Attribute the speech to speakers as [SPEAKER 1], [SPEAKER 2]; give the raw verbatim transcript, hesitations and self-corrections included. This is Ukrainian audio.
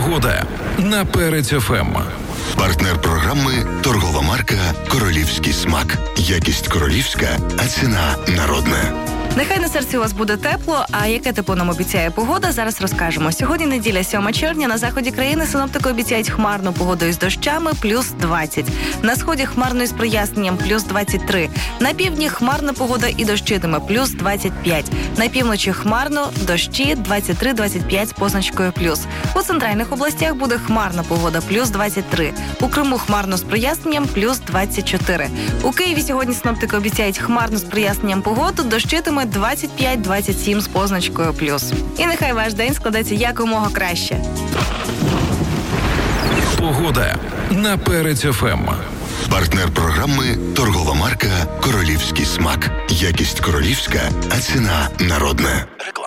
[SPEAKER 1] Погода на Перець еф ем.
[SPEAKER 2] Партнер програми – торгова марка «Королівський смак». Якість королівська, а ціна народна.
[SPEAKER 3] Нехай на серці у вас буде тепло, а яке тепло нам обіцяє погода, зараз розкажемо. Сьогодні неділя, сьоме червня, на заході країни синоптики обіцяють хмарну погоду із дощами – плюс двадцять. На сході хмарно із проясненням – плюс двадцять три. На півдні хмарна погода і дощитиме – плюс двадцять п'ять. На півночі хмарно, дощі – двадцять три двадцять п'ять з позначкою плюс. У центральних областях буде хмарна погода – плюс двадцять три. У Криму хмарно з проясненням – плюс двадцять чотири. У Києві сьогодні синоптики обіцяють хмарно з проясненням погоду, дощитиме двадцять п'ять двадцять сім з позначкою плюс. І нехай ваш день складеться якомога краще.
[SPEAKER 1] Погода на Перець еф ем.
[SPEAKER 2] Партнер програми – торгова марка «Королівський смак». Якість королівська, а ціна народна.